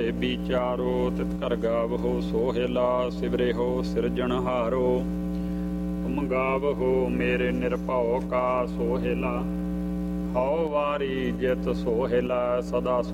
ਹੋਏ ਵਿਚਾਰੋ। ਤਿਤ ਘਰ ਗਾਵਹੋ ਸੋਹਿਲਾ ਸਿਵਰਿਓ ਸਿਰਜਣਹਾਰੋ। ਤੁਮ ਗਾਵਹੋ ਮੇਰੇ ਨਿਰਭਉ ਕਾ ਸੋਹਿਲਾ। ਹਉ ਵਾਰੀ ਜਿਤ ਸੋਹਿਲਾ ਸਦਾ